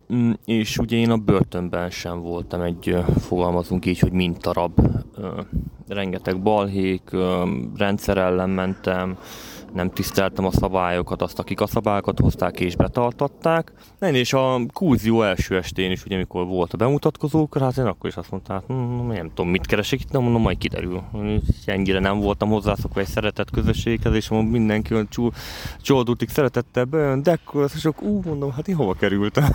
és ugye én a börtönben sem voltam fogalmazunk így, hogy mintarab. Rengeteg balhék, rendszer ellen mentem, nem tiszteltem a szabályokat, akik a szabályokat hozták és betartatták. És a kurzió első estén is, ugye amikor volt a bemutatkozókor, hát én akkor is azt mondtam, hát nem tudom, mit keresek itt, mondom, majd kiderül. Ennyire nem voltam hozzászokva egy szeretett közösséghez, és mindenki olyan csoldultig szeretettel bejön, dekkor, és akkor mondom, hát én hova kerültem?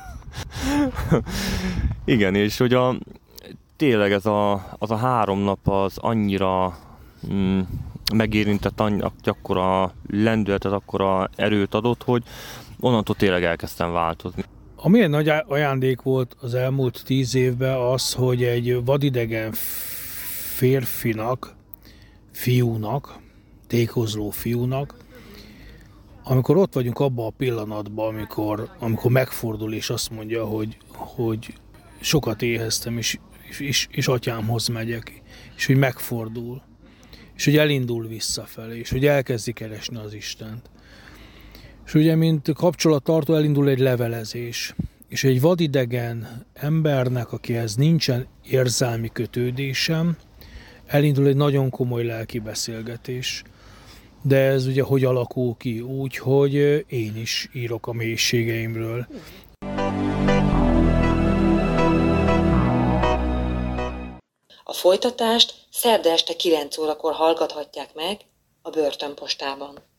Igen, és hogy tényleg az a 3 nap az annyira megérintett, akkora lendületet, akkora erőt adott, hogy onnantól tényleg elkezdtem változni. Amilyen nagy ajándék volt az elmúlt 10 évben az, hogy egy vadidegen fiúnak, tékozló fiúnak, amikor ott vagyunk abban a pillanatban, amikor megfordul és azt mondja, hogy sokat éheztem, és atyámhoz megyek, és hogy megfordul, és hogy elindul visszafelé, és hogy elkezdi keresni az Istent. És ugye, mint kapcsolattartó elindul egy levelezés, és egy vadidegen embernek, akihez nincsen érzelmi kötődésem, elindul egy nagyon komoly lelki beszélgetés. De ez ugye hogy alakul ki? Úgy, hogy én is írok a mélységeimről. A folytatást szerda este 9 órakor hallgathatják meg a Börtönpostában.